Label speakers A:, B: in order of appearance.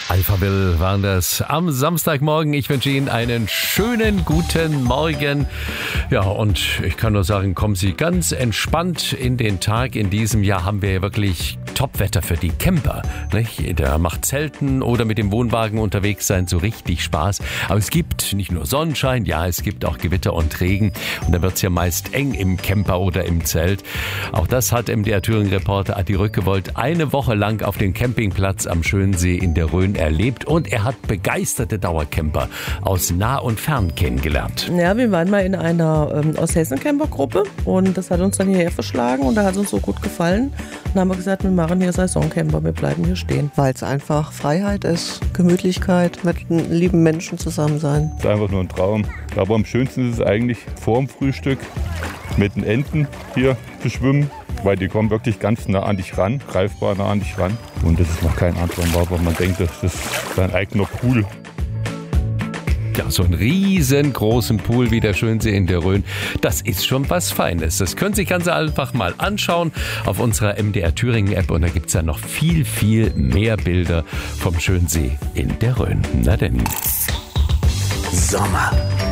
A: Alphaville waren das am Samstagmorgen. Ich wünsche Ihnen einen schönen guten Morgen. Ja, und ich kann nur sagen, kommen Sie ganz entspannt in den Tag. In diesem Jahr haben wir ja wirklich Topwetter für die Camper. Nicht? Da macht Zelten oder mit dem Wohnwagen unterwegs sein so richtig Spaß. Aber es gibt nicht nur Sonnenschein, ja, es gibt auch Gewitter und Regen. Und da wird es ja meist eng im Camper oder im Zelt. Auch das hat MDR Thüringen-Reporter Adi Rückewold eine Woche lang auf dem Campingplatz am Schönsee in der Rhön erlebt. Und er hat begeisterte Dauercamper aus nah und fern kennengelernt.
B: Ja, wir waren mal in einer Osthessen-Campergruppe und das hat uns dann hierher verschlagen und da hat es uns so gut gefallen. Dann haben wir gesagt, wir machen hier Saisoncamper, wir bleiben hier stehen.
C: Weil es einfach Freiheit ist, Gemütlichkeit, mit lieben Menschen zusammen sein.
D: Das ist einfach nur ein Traum. Aber am schönsten ist es eigentlich vor dem Frühstück mit den Enten hier zu schwimmen, weil die kommen wirklich ganz nah an dich ran, greifbar nah an dich ran. Und das ist noch kein anderer Ort, man denkt, das ist sein eigener Pool.
A: Ja, so einen riesengroßen Pool wie der Schönsee in der Rhön, das ist schon was Feines. Das können Sie sich ganz einfach mal anschauen auf unserer MDR Thüringen App und da gibt es ja noch viel, viel mehr Bilder vom Schönsee in der Rhön. Na denn.
E: Sommer.